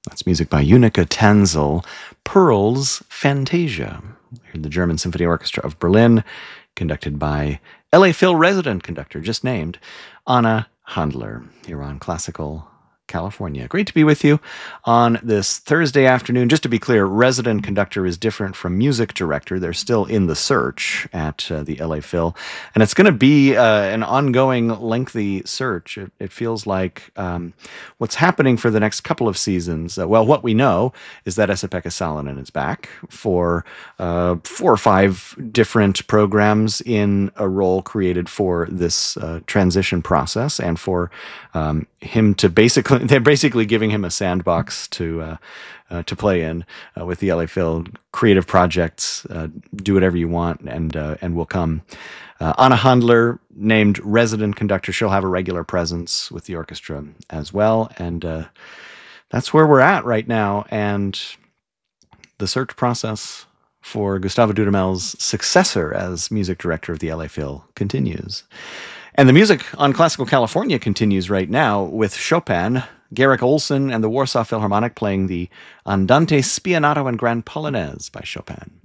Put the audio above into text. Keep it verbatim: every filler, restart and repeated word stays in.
That's music by Unica Tanzel, Pearl's Fantasia. The German Symphony Orchestra of Berlin, conducted by L A Phil resident conductor, just named, Anna Handler, here on Classical California. Great to be with you on this Thursday afternoon. Just to be clear, resident conductor is different from music director. They're still in the search at uh, the L A Phil, and it's going to be uh, an ongoing, lengthy search. It, it feels like um, what's happening for the next couple of seasons. Uh, well, what we know is that Esa-Pekka Salonen is back for uh, four or five different programs in a role created for this uh, transition process, and for um, him to basically, they're basically giving him a sandbox to uh, uh, to play in uh, with the L A Phil. Creative projects, uh, do whatever you want, and uh, and will come. Uh, Anna Handler, named resident conductor, she'll have a regular presence with the orchestra as well, and uh, that's where we're at right now. And the search process for Gustavo Dudamel's successor as music director of the L A Phil continues. And the music on Classical California continues right now with Chopin, Garrick Olson, and the Warsaw Philharmonic playing the Andante Spianato and Grand Polonaise by Chopin.